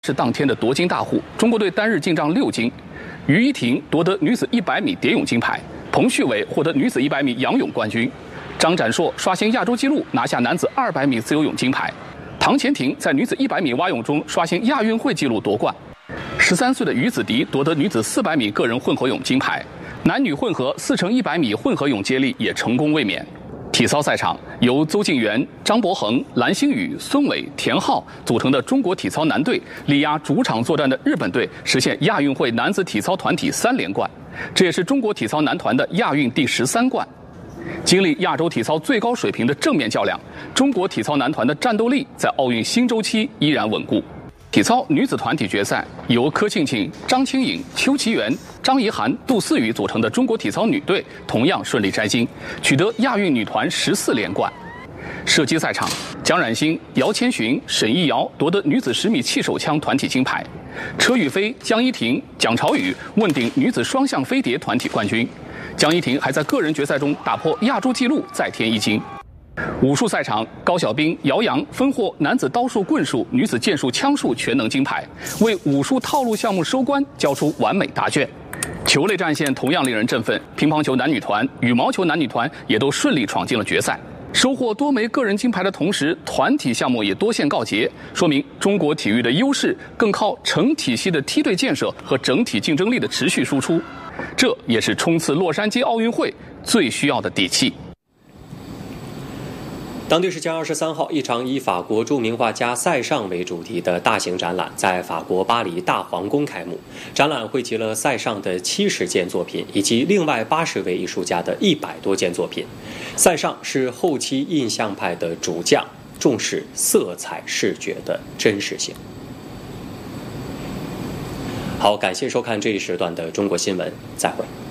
是当天的夺金大户，中国队单日进账6金。于依婷夺得女子100米蝶泳金牌，彭旭伟获得女子100米仰泳冠军，张展硕刷新亚洲纪录拿下男子200米自由泳金牌，唐钱婷在女子100米蛙泳中刷新亚运会纪录夺冠。13岁的于子迪夺得女子400米个人混合泳金牌，男女混合4×100米混合泳接力也成功卫冕。体操赛场由邹敬源、张博恒、蓝星宇、孙伟、田浩组成的中国体操男队力压主场作战的日本队，实现亚运会男子体操团体3连冠，这也是中国体操男团的亚运第13冠。经历亚洲体操最高水平的正面较量，中国体操男团的战斗力在奥运新周期依然稳固。体操女子团体决赛由柯庆庆、张清颖、邱其元、张怡涵、杜思雨组成的中国体操女队同样顺利摘金，取得亚运女团14连冠。射击赛场，蒋冉星、姚千寻、沈艺瑶夺得女子10米气手枪团体金牌，车宇飞、江一婷、蒋朝宇问鼎女子双向飞碟团体冠军。江一婷还在个人决赛中打破亚洲纪录，再添1金。武术赛场，高晓彬、姚洋分获男子刀术、棍术、女子剑术、枪术全能金牌，为武术套路项目收官交出完美答卷。球类战线同样令人振奋，乒乓球男女团、羽毛球男女团也都顺利闯进了决赛，收获多枚个人金牌的同时，团体项目也多线告捷，说明中国体育的优势更靠成体系的梯队建设和整体竞争力的持续输出，这也是冲刺洛杉矶奥运会最需要的底气。 当地时间23号，一场以法国著名画家塞尚为主题的大型展览在法国巴黎大皇宫开幕。展览汇集了塞尚的70件作品，以及另外80位艺术家的100多件作品。塞尚是后期印象派的主将，重视色彩视觉的真实性。好，感谢收看这一时段的中国新闻，再会。